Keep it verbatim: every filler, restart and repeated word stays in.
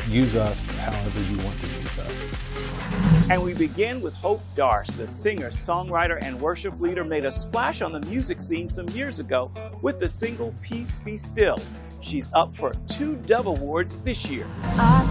use us however you want to use us. And we begin with Hope Darce, the singer, songwriter, and worship leader, made a splash on the music scene some years ago with the single Peace Be Still. She's up for two Dove Awards this year. I